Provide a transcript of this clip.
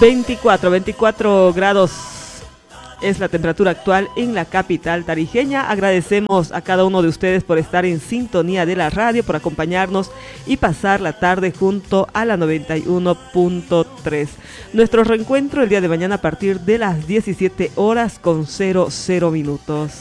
24 grados es la temperatura actual en la capital tarijeña. Agradecemos a cada uno de ustedes por estar en sintonía de la radio, por acompañarnos y pasar la tarde junto a la 91.3. Nuestro reencuentro el día de mañana a partir de las 17 horas con 00 minutos.